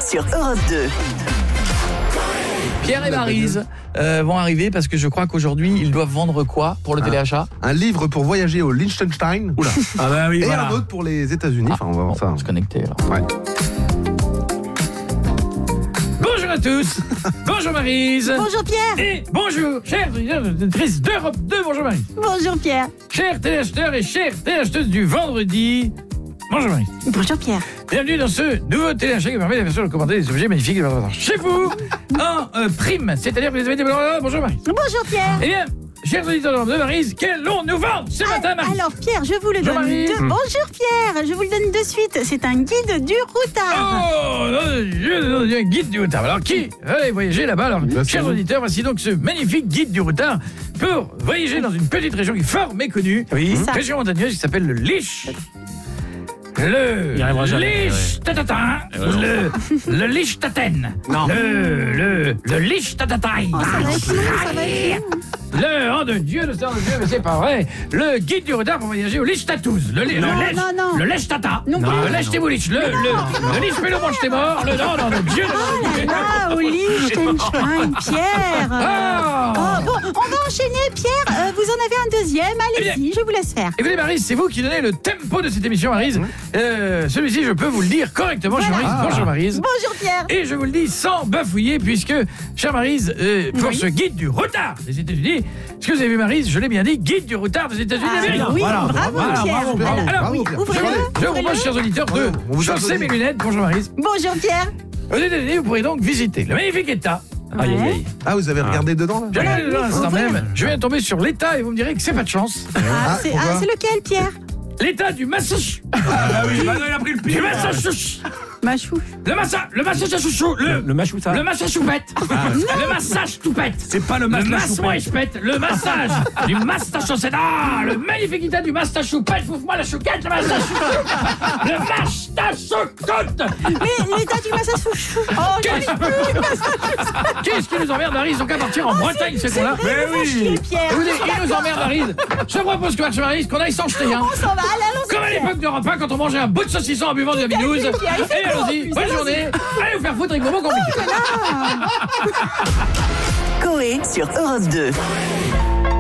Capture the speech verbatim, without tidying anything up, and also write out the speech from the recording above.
sur Europe deux. Pierre et Maryse euh, vont arriver parce que je crois qu'aujourd'hui ils doivent vendre quoi pour le un, téléachat? Un livre pour voyager au Liechtenstein. Oula. Ah bah oui, et voilà. un autre pour les États-Unis. Ah, enfin, on va voir bon, ça. on va se connecter alors. Ouais. Bonjour à tous. Bonjour Maryse. Bonjour Pierre. Et bonjour chers auditrices d'Europe deux. Bonjour Maryse. Bonjour Pierre. Chers téléacheteurs et chères téléacheteuses du vendredi. Bonjour Maryse. Bonjour Pierre. Bienvenue dans ce nouveau téléachat qui permet de commander des objets magnifiques chez vous en euh, prime. C'est-à-dire que vous avez des... Bonjour Maryse. Bonjour Pierre. Eh bien, chers auditeurs de Maryse, qu'allons-nous vendre ce matin, Maryse? Alors Pierre, je vous le Bonjour, donne Maryse. de... Bonjour Pierre, je vous le donne de suite. C'est un guide du routard. Oh, un guide du routard. Alors, qui allez voyager là-bas? Alors, Merci. chers auditeurs, voici donc ce magnifique guide du routard pour voyager dans une petite région qui est fort méconnue. Oui. Ça. Région montagneuse qui s'appelle le Lich. Le Il y arrivera jamais, Lich Tatatin. Le, le Lich Taten. Non. Le, le, le Lich Tatataï. Oh, ça va être long, ça va être long. Le oh de Dieu, le sang de Dieu, mais c'est pas vrai. Le guide du routard pour voyager au Lich Tatouz. Le, le, Non, le Lèche- non, non. le Lèche Tata. Non plus. Le Lèche Téboulich. Le, le, le Lich Pélo mange tes morts. Le non, non, le Dieu. Oh là là, au Liechtenstein, Pierre. Ah. Oh, bon, on va enchaîner Pierre. Euh, vous en avez un deuxième, allez-y, je vous laisse faire. Écoutez Maryse, c'est vous qui donnez le tempo de cette émission, Maryse. Euh, celui-ci, je peux vous le dire correctement, chère Voilà. Maryse. Bonjour Maryse. Bonjour Pierre. Et je vous le dis sans bafouiller, puisque, chère Maryse, euh, pour Oui. ce guide du routard des États-Unis, est-ce que vous avez vu Maryse, je l'ai bien dit, guide du routard des États-Unis Ah, d'Amérique. oui, Voilà, bravo voilà, Pierre. bravo, bravo. Alors, Alors, Bravo, oui, Pierre. ouvrez-le. Attendez, je vous propose, chers auditeurs, de Bravo, on vous chausser applaudit. mes lunettes. Bonjour Maryse. Bonjour Pierre. Aux États-Unis, vous pourrez donc visiter le magnifique État. Aïe, aïe, Ouais. aïe. Ah, vous avez regardé dedans là? Je viens de oui, l'instant ouvrez. même, je viens de tomber sur l'État et vous me direz que c'est pas de chance. Ah, Ah, c'est pourquoi ah, c'est lequel Pierre? L'État du Massachusetts. Ah oui, bah non, il a pris le Du pire. Massachusetts. Machou. Le Massa, le Massachusetts, le, Le machou, ça. le Massachoupette. Le massage tout pète. C'est pas le Le masque masse-moi et je pète. Le massage du Massachusetts. Ah, le magnifique État du Massachoupette. Fouffe-moi la chouquette, le Massachusetts. Le Massachusetts. Mais l'état du Massachusetts. Oh, Qu'est-ce Qu'est-ce qui nous emmerde, Maryse? Ils ont qu'à partir en Bretagne, ces cons-là. Mais vous chier, oui. Pierre. Écoutez, ils nous emmerdent, Maryse. Je propose que, marche Maryse, qu'on aille s'en jeter un. On s'en va, allez, allons-y. Comme à l'époque de repas, quand on mangeait un bout de saucisson en buvant de la binouze. Allez, Pierre, il fait Et beau, en allons-y, plus, bonne allons-y. journée. Allez vous faire foutre avec vos mots compliqués. Coé sur Europe deux.